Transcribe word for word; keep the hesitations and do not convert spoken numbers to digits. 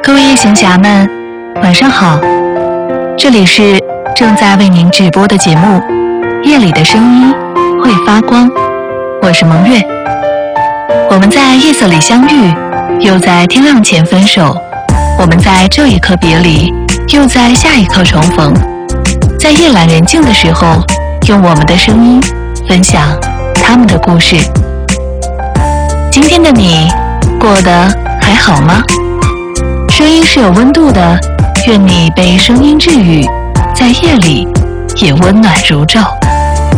各位夜行侠们，晚上好！这里是正在为您直播的节目《夜里的声音会发光》，我是蒙月。我们在夜色里相遇，又在天亮前分手。我们在这一刻别离，又在下一刻重逢。在夜阑人静的时候，用我们的声音分享他们的故事。今天的你过得还好吗？声音是有温度的，愿你被声音治愈，在夜里也温暖如昼。